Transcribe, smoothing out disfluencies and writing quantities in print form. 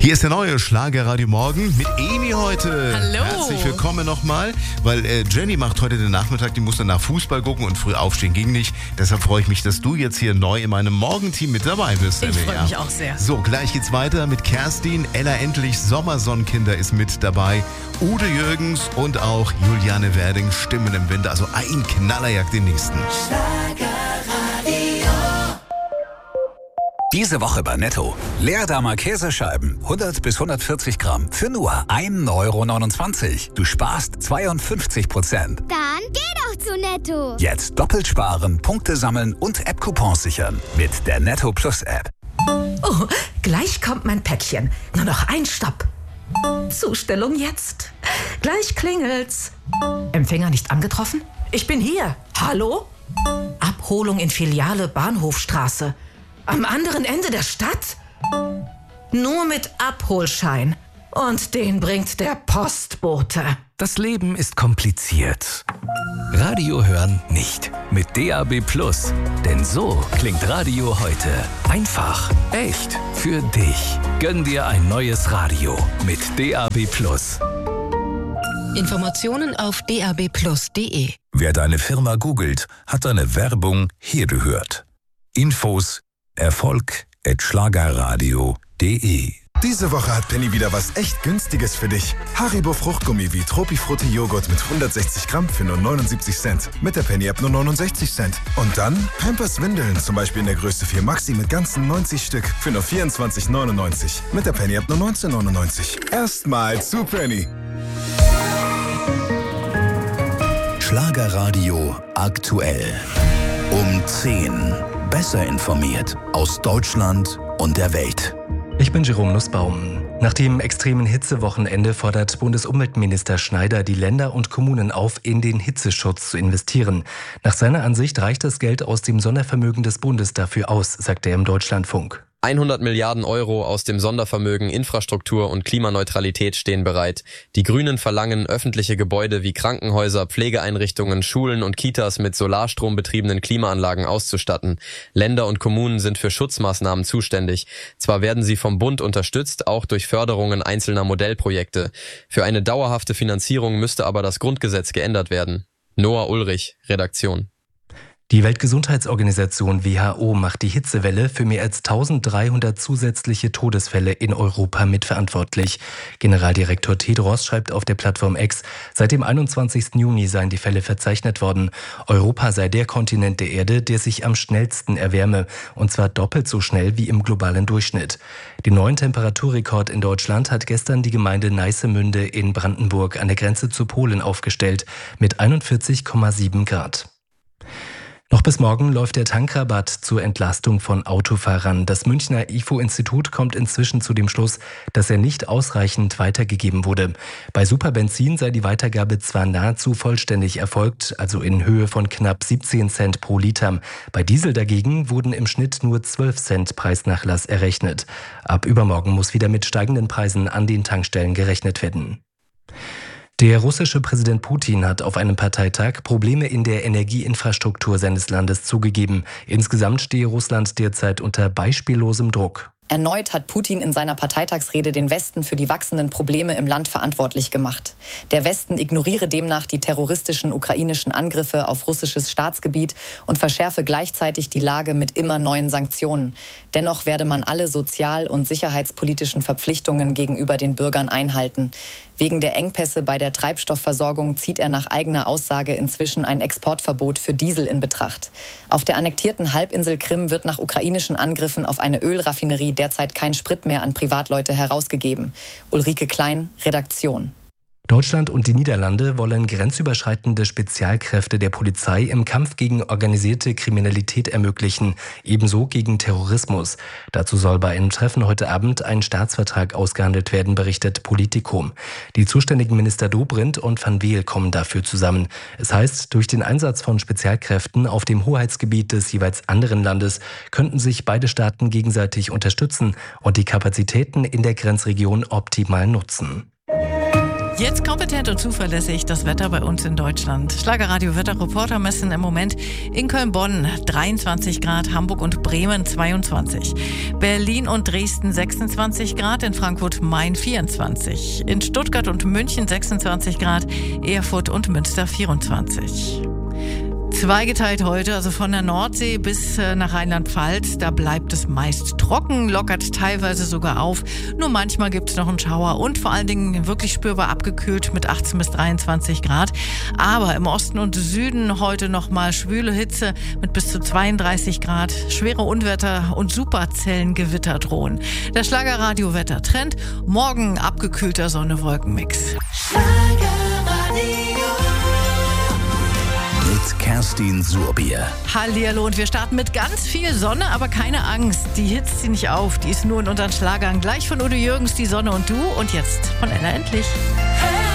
Hier ist der neue Schlagerradio Morgen mit Emi heute. Hallo. Herzlich willkommen nochmal, weil Jenny macht heute den Nachmittag, die muss dann nach Fußball gucken und früh aufstehen ging nicht. Deshalb freue ich mich, dass du jetzt hier neu in meinem Morgenteam mit dabei bist. Ich freue mich auch sehr. So, gleich geht's weiter mit Kerstin. Ella Endlich, Sommersonnenkinder ist mit dabei. Ude Jürgens und auch Juliane Werding, Stimmen im Winter. Also ein Knaller jagt den nächsten. Diese Woche bei Netto. Leerdamer Käsescheiben, 100 bis 140 Gramm, für nur 1,29 €. Du sparst 52%. Dann geh doch zu Netto. Jetzt doppelt sparen, Punkte sammeln und App-Coupons sichern. Mit der Netto Plus App. Oh, gleich kommt mein Päckchen. Nur noch ein Stopp. Zustellung jetzt. Gleich klingelt's. Empfänger nicht angetroffen? Ich bin hier. Hallo? Abholung in Filiale Bahnhofstraße. Am anderen Ende der Stadt? Nur mit Abholschein. Und den bringt der Postbote. Das Leben ist kompliziert. Radio hören nicht. Mit DAB+. Denn so klingt Radio heute. Einfach, echt, für dich. Gönn dir ein neues Radio mit DAB+. Informationen auf dabplus.de. Wer deine Firma googelt, hat deine Werbung hier gehört. Infos erfolg@schlagerradio.de. Diese Woche hat Penny wieder was echt Günstiges für dich. Haribo Fruchtgummi wie Tropifrutti Joghurt mit 160 Gramm für nur 79 Cent. Mit der Penny-App nur 69 Cent. Und dann Pampers Windeln, zum Beispiel in der Größe 4 Maxi mit ganzen 90 Stück für nur 24,99. Mit der Penny-App nur 19,99. Erstmal zu Penny. Schlagerradio aktuell. Um 10. Besser informiert aus Deutschland und der Welt. Ich bin Jerome Nussbaum. Nach dem extremen Hitzewochenende fordert Bundesumweltminister Schneider die Länder und Kommunen auf, in den Hitzeschutz zu investieren. Nach seiner Ansicht reicht das Geld aus dem Sondervermögen des Bundes dafür aus, sagt er im Deutschlandfunk. 100 Milliarden Euro aus dem Sondervermögen Infrastruktur und Klimaneutralität stehen bereit. Die Grünen verlangen, öffentliche Gebäude wie Krankenhäuser, Pflegeeinrichtungen, Schulen und Kitas mit Solarstrom betriebenen Klimaanlagen auszustatten. Länder und Kommunen sind für Schutzmaßnahmen zuständig. Zwar werden sie vom Bund unterstützt, auch durch Förderungen einzelner Modellprojekte. Für eine dauerhafte Finanzierung müsste aber das Grundgesetz geändert werden. Noah Ulrich, Redaktion. Die Weltgesundheitsorganisation WHO macht die Hitzewelle für mehr als 1300 zusätzliche Todesfälle in Europa mitverantwortlich. Generaldirektor Tedros schreibt auf der Plattform X, seit dem 21. Juni seien die Fälle verzeichnet worden. Europa sei der Kontinent der Erde, der sich am schnellsten erwärme, und zwar doppelt so schnell wie im globalen Durchschnitt. Den neuen Temperaturrekord in Deutschland hat gestern die Gemeinde Neissemünde in Brandenburg an der Grenze zu Polen aufgestellt mit 41,7 Grad. Noch bis morgen läuft der Tankrabatt zur Entlastung von Autofahrern. Das Münchner IFO-Institut kommt inzwischen zu dem Schluss, dass er nicht ausreichend weitergegeben wurde. Bei Superbenzin sei die Weitergabe zwar nahezu vollständig erfolgt, also in Höhe von knapp 17 Cent pro Liter. Bei Diesel dagegen wurden im Schnitt nur 12 Cent Preisnachlass errechnet. Ab übermorgen muss wieder mit steigenden Preisen an den Tankstellen gerechnet werden. Der russische Präsident Putin hat auf einem Parteitag Probleme in der Energieinfrastruktur seines Landes zugegeben. Insgesamt stehe Russland derzeit unter beispiellosem Druck. Erneut hat Putin in seiner Parteitagsrede den Westen für die wachsenden Probleme im Land verantwortlich gemacht. Der Westen ignoriere demnach die terroristischen ukrainischen Angriffe auf russisches Staatsgebiet und verschärfe gleichzeitig die Lage mit immer neuen Sanktionen. Dennoch werde man alle sozial- und sicherheitspolitischen Verpflichtungen gegenüber den Bürgern einhalten. Wegen der Engpässe bei der Treibstoffversorgung zieht er nach eigener Aussage inzwischen ein Exportverbot für Diesel in Betracht. Auf der annektierten Halbinsel Krim wird nach ukrainischen Angriffen auf eine Ölraffinerie derzeit kein Sprit mehr an Privatleute herausgegeben. Ulrike Klein, Redaktion. Deutschland und die Niederlande wollen grenzüberschreitende Spezialkräfte der Polizei im Kampf gegen organisierte Kriminalität ermöglichen, ebenso gegen Terrorismus. Dazu soll bei einem Treffen heute Abend ein Staatsvertrag ausgehandelt werden, berichtet Politico. Die zuständigen Minister Dobrindt und Van Weel kommen dafür zusammen. Es heißt, durch den Einsatz von Spezialkräften auf dem Hoheitsgebiet des jeweils anderen Landes könnten sich beide Staaten gegenseitig unterstützen und die Kapazitäten in der Grenzregion optimal nutzen. Jetzt kompetent und zuverlässig das Wetter bei uns in Deutschland. Schlagerradio Wetterreporter messen im Moment in Köln-Bonn 23 Grad, Hamburg und Bremen 22, Berlin und Dresden 26 Grad, in Frankfurt-Main 24, in Stuttgart und München 26 Grad, Erfurt und Münster 24. Zweigeteilt heute, also von der Nordsee bis nach Rheinland-Pfalz. Da bleibt es meist trocken, lockert teilweise sogar auf. Nur manchmal gibt es noch einen Schauer und vor allen Dingen wirklich spürbar abgekühlt mit 18 bis 23 Grad. Aber im Osten und Süden heute noch mal schwüle Hitze mit bis zu 32 Grad. Schwere Unwetter und Superzellengewitter drohen. Der Schlagerradio-Wettertrend. Morgen abgekühlter Sonne-Wolken-Mix. Mit Kerstin Surbier. Hallihallo, und wir starten mit ganz viel Sonne, aber keine Angst, die hitzt sie nicht auf, die ist nur in unseren Schlagern. Gleich von Udo Jürgens, Die Sonne und du, und jetzt von Ella Endlich.